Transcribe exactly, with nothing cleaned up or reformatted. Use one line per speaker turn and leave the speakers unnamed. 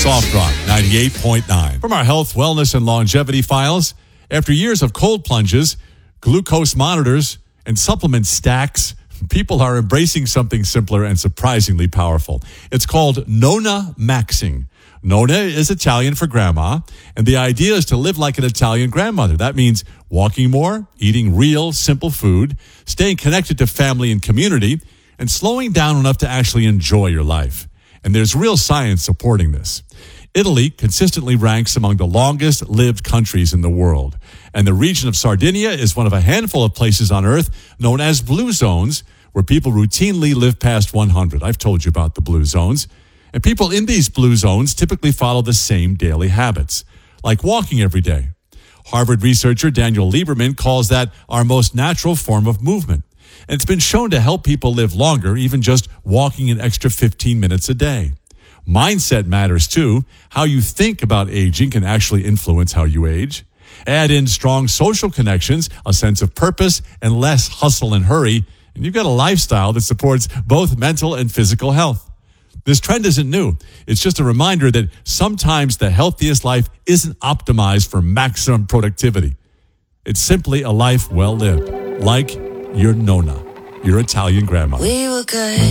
Soft Rock ninety-eight point nine. From our health, wellness, and longevity files, after years of cold plunges, glucose monitors, and supplement stacks, people are embracing something simpler and surprisingly powerful. It's called Nona Maxing. Nona is Italian for grandma, and the idea is to live like an Italian grandmother. That means walking more, eating real, simple food, staying connected to family and community, and slowing down enough to actually enjoy your life. And there's real science supporting this. Italy consistently ranks among the longest-lived countries in the world, and the region of Sardinia is one of a handful of places on Earth known as blue zones, where people routinely live past one hundred. I've told you about the blue zones. And people in these blue zones typically follow the same daily habits, like walking every day. Harvard researcher Daniel Lieberman calls that our most natural form of movement. And it's been shown to help people live longer, even just walking an extra fifteen minutes a day. Mindset matters too. How you think about aging can actually influence how you age. Add in strong social connections, a sense of purpose, and less hustle and hurry, and you've got a lifestyle that supports both mental and physical health. This trend isn't new. It's just a reminder that sometimes the healthiest life isn't optimized for maximum productivity. It's simply a life well lived, like your Nona, your Italian grandma.
We were good.